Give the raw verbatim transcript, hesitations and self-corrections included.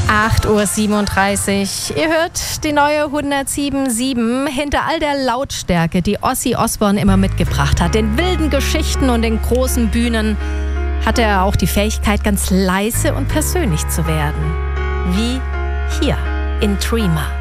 acht Uhr siebenunddreißig. Ihr hört die neue hundertsieben Komma sieben. Hinter all der Lautstärke, die Ozzy Osbourne immer mitgebracht hat, den wilden Geschichten und den großen Bühnen, hatte er auch die Fähigkeit, ganz leise und persönlich zu werden. Wie hier in Dreamer.